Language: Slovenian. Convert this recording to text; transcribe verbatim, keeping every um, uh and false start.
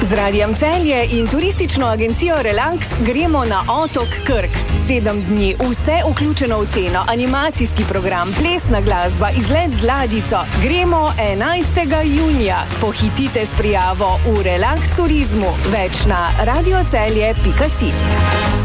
Z Radiem Celje in turistično agencijo Relax gremo na otok Krk. Sedem dni, vse vključeno v ceno, animacijski program, plesna glasba, izlet z ladjico. Gremo enajstega junija. Pohitite s prijavo v Relax turizmu. Več na radiocelje pika si.